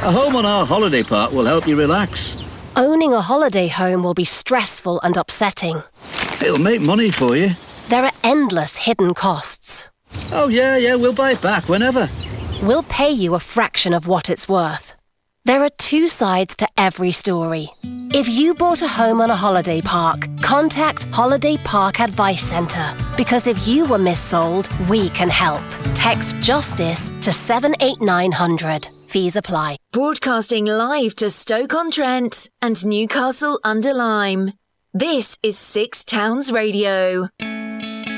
A home on our holiday park will help you relax. Owning a holiday home will be stressful and upsetting. It'll make money for you. There are endless hidden costs. Oh, yeah, we'll buy it back whenever. We'll pay you a fraction of what it's worth. There are two sides to every story. If you bought a home on a holiday park, contact Holiday Park Advice Centre. Because if you were missold, we can help. Text JUSTICE to 78900. Fees apply. Broadcasting live to Stoke-on-Trent and Newcastle-under-Lyme. This is Six Towns Radio.